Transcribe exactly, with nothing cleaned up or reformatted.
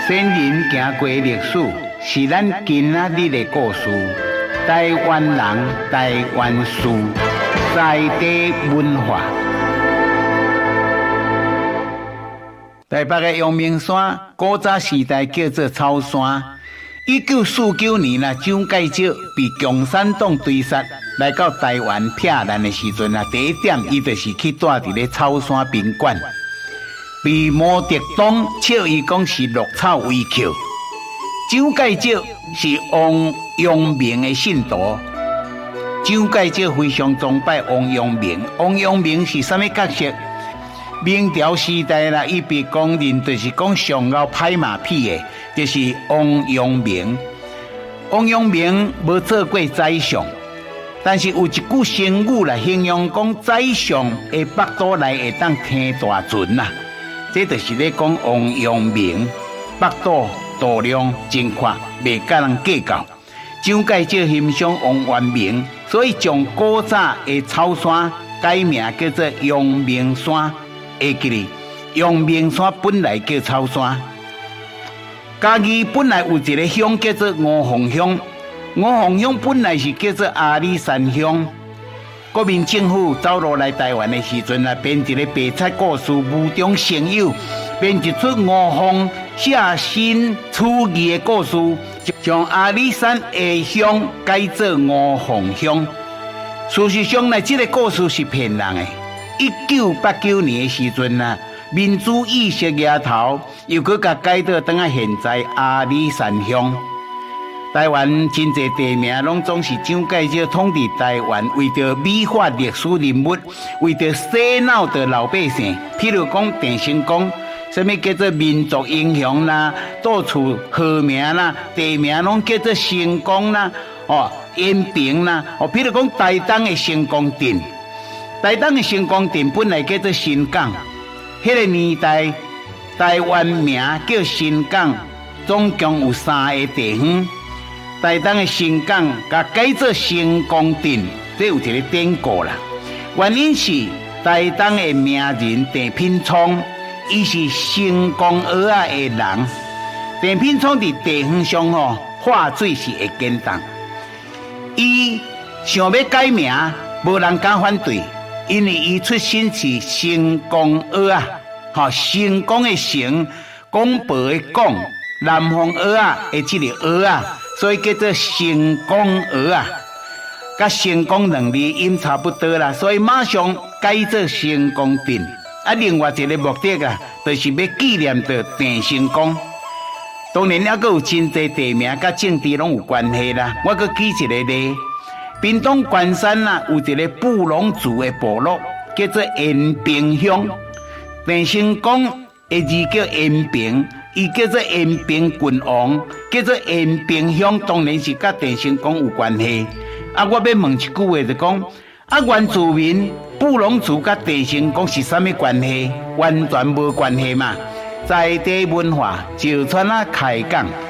先人行过的历史，是咱今仔日的故事。台湾人，台湾事，在地文化。台北的阳明山，古早时代叫做草山。一九四九年啦，蒋介石被共产党追杀，来到台湾避难的时阵啊，第一点伊就是去住伫咧草山宾馆，被毛泽东笑伊讲是落草为寇。蒋介石是王阳明的信徒，蒋介石非常崇拜王阳明。王阳明是啥物角色？明朝时代啦，伊被公认就是讲上后拍马屁的，就是王阳明。王阳明无做过宰相，但是有一句成语来形容讲宰相的腹肚内会当听大船呐，这就是咧讲王阳明腹肚肚量真宽，袂甲人计较。蒋介石欣赏王阳明，所以将古早的草山改名叫做阳明山。会记哩，阳明山本来叫草山，嘉义本来有一个乡叫做五凤乡，五凤乡本来是叫做阿里山乡。国民政府走落来台湾的时阵啊，编一个白菜故事，无中生有，编一出五凤写新处义的故事，将阿里山下乡改做五凤乡。事实上呢，这个故事是骗人的。一九八九年的时阵啊，民主意识抬头，又搁甲改到等下现在阿里山乡。台湾真侪地名拢总是蒋介石统治台湾，为着美化历史人物，为着洗脑的老百姓。譬如讲郑成功，什么叫做民族英雄啦，到处号名啦，地名拢叫做成功啦，哦，延平啦，哦，譬如讲台东的成功镇。台东的成功镇本来叫做新港，迄个年代台湾名叫新港，总共有三个地方。台东的新港甲改做成功镇，这有一个典故啦。原因是台东的名人郑品聪，伊是成功蚵仔的人。郑品聪伫地方上吼，画水是会简单。伊想要改名，无人敢反对。因为伊出身是成功蚵仔，吼成功的成，广博的广，南方蚵仔的这个蚵仔，所以叫做成功蚵仔。甲成功两字音差不多啦，所以马上改做成功镇。啊，另外一个目的啊，就是要纪念着郑成功。当然，还佫有真侪地名甲政治拢有关系啦。我佫举一个例。屏东关山啊，有一个布农族的部落，叫做延平乡。郑成功的字叫延平，伊叫做延平郡王，叫做延平乡，当然是甲郑成功有关系。啊，我要问一句话，就讲啊，原住民布农族甲郑成功是啥物关系？完全无关系嘛。在地文化，就川啊开讲。